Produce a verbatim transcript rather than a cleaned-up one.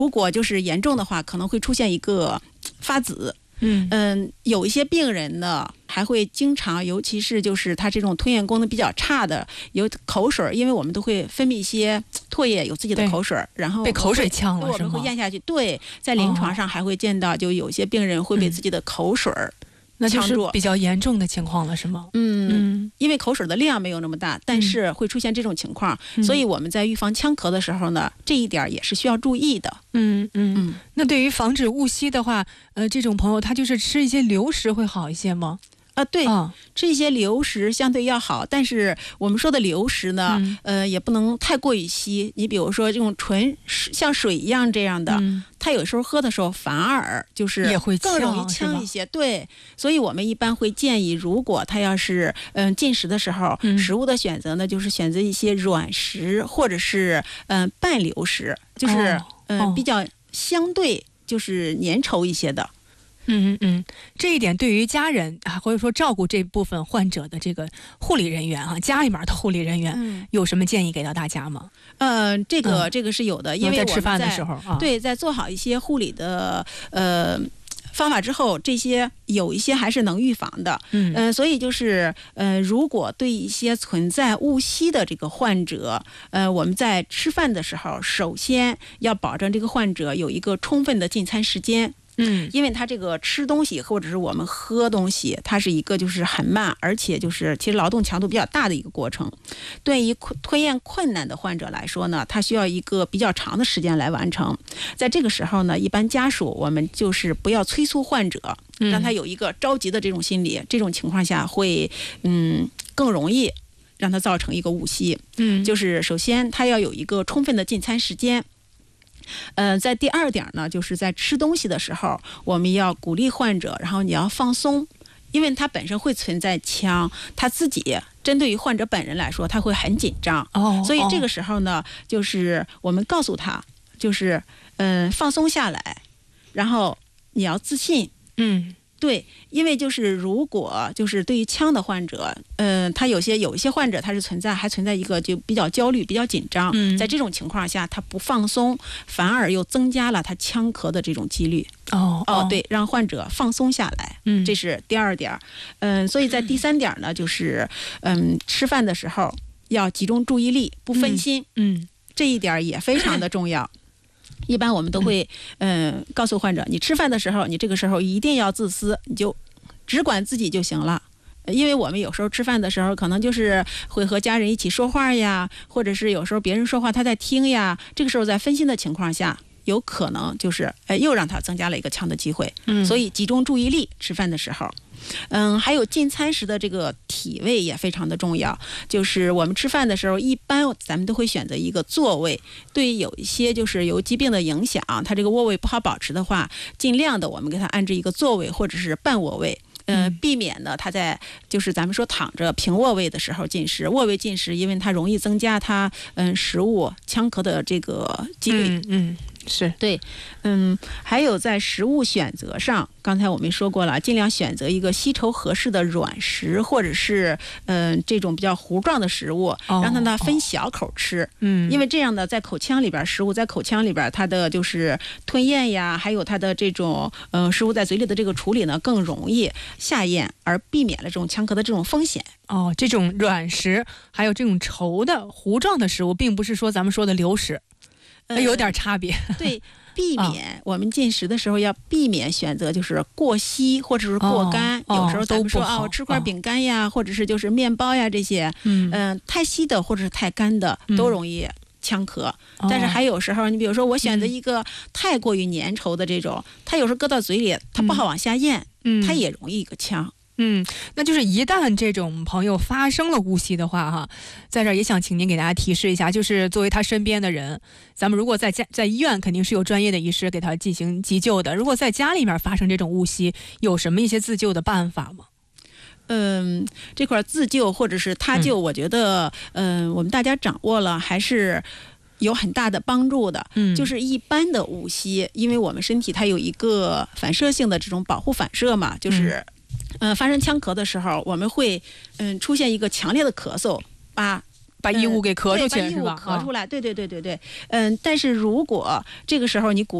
如果就是严重的话，可能会出现一个发紫。 嗯嗯，有一些病人呢，还会经常，尤其是就是他这种吞咽功能比较差的，有口水，因为我们都会分泌一些唾液，有自己的口水，然后被口水呛了， 我们会咽下去。对，在临床上还会见到，就有些病人会被自己的口水。嗯那就是比较严重的情况了，是吗？ 嗯嗯，因为口水的量没有那么大，但是会出现这种情况，嗯、所以我们在预防呛咳的时候呢，这一点也是需要注意的。 嗯嗯嗯。那对于防止误吸的话，呃，这种朋友他就是吃一些流食会好一些吗？ 啊，对，哦、吃一些流食相对要好，但是我们说的流食呢，嗯、呃，也不能太过于稀。你比如说这种纯像水一样这样的，嗯、它有时候喝的时候反而就是更容易呛一些。对，所以我们一般会建议，如果他要是嗯、呃、进食的时候，嗯、食物的选择呢，就是选择一些软食或者是嗯、呃、半流食，就是嗯、哦呃、比较相对就是粘稠一些的。 嗯嗯嗯，这一点对于家人啊，或者说照顾这部分患者的这个护理人员啊，家里面的护理人员，嗯、有什么建议给到大家吗？ 呃，这个、嗯、这个是有的，因为我们在吃饭的时候啊， 对，在做好一些护理的呃方法之后，这些有一些还是能预防的。嗯、呃，所以就是呃，如果对一些存在误吸的这个患者，呃，我们在吃饭的时候，首先要保证这个患者有一个充分的进餐时间。嗯，因为他这个吃东西或者是我们喝东西，它是一个就是很慢，而且就是其实劳动强度比较大的一个过程。对于吞咽困难的患者来说呢，他需要一个比较长的时间来完成。在这个时候呢，一般家属我们就是不要催促患者，让他有一个着急的这种心理。嗯、这种情况下会嗯更容易让他造成一个误吸。嗯，就是首先他要有一个充分的进餐时间。呃，在第二点呢，就是在吃东西的时候，我们要鼓励患者，然后你要放松，因为它本身会存在呛，他自己针对于患者本人来说，他会很紧张。哦，所以这个时候呢，就是我们告诉他，就是嗯、呃、放松下来，然后你要自信。嗯。对，因为就是如果就是对于呛的患者，嗯、呃，他有些有一些患者他是存在还存在一个就比较焦虑、比较紧张，嗯、在这种情况下，他不放松，反而又增加了他呛咳的这种几率。哦哦，对，让患者放松下来，嗯，这是第二点。嗯、呃，所以在第三点呢，就是嗯，吃饭的时候要集中注意力，不分心，嗯，嗯这一点也非常的重要。一般我们都会，嗯、呃，告诉患者，你吃饭的时候，你这个时候一定要自私，你就只管自己就行了。因为我们有时候吃饭的时候，可能就是会和家人一起说话呀，或者是有时候别人说话他在听呀，这个时候在分心的情况下，有可能就是哎又让他增加了一个呛的机会。嗯，所以集中注意力吃饭的时候。嗯，还有进餐时的这个体位也非常的重要。就是我们吃饭的时候，一般咱们都会选择一个座位。对于有一些就是有疾病的影响，它这个卧位不好保持的话，尽量的我们给它安置一个座位或者是半卧位。呃，避免呢，他在就是咱们说躺着平卧位的时候进食，卧位进食，因为它容易增加它嗯食物呛咳的这个几率。 嗯嗯。是对，嗯，还有在食物选择上，刚才我们说过了，尽量选择一个吸稠合适的软食，或者是嗯、呃、这种比较糊状的食物，哦、让它呢分小口吃，嗯，因为这样呢，在口腔里边，食物在口腔里边，它的就是吞咽呀，还有它的这种呃食物在嘴里的这个处理呢，更容易下咽，而避免了这种呛咳的这种风险。 哦，这种软食还有这种稠的糊状的食物，并不是说咱们说的流食。有点差别， 呃、对，避免我们进食的时候要避免选择就是过稀或者是过干，哦、有时候咱们说啊，我吃块饼干呀，哦、或者是就是面包呀这些，嗯、呃，太稀的或者是太干的都容易呛咳。嗯、但是还有时候，你比如说我选择一个太过于粘稠的这种，嗯、它有时候搁到嘴里，它不好往下咽，嗯、它也容易一个呛。 嗯，那就是一旦这种朋友发生了误吸的话哈，在这儿也想请您给大家提示一下，就是作为他身边的人，咱们如果在家在医院肯定是有专业的医师给他进行急救的，如果在家里面发生这种误吸，有什么一些自救的办法吗？ 嗯，这块自救或者是他救，嗯、我觉得嗯，我们大家掌握了还是有很大的帮助的。嗯，就是一般的误吸，因为我们身体它有一个反射性的这种保护反射嘛，就是。嗯呃，发生呛咳的时候，我们会嗯出现一个强烈的咳嗽，把把异物给咳出去、 呃、 是吧？ 咳出来，对对对对对，嗯，但是如果这个时候你鼓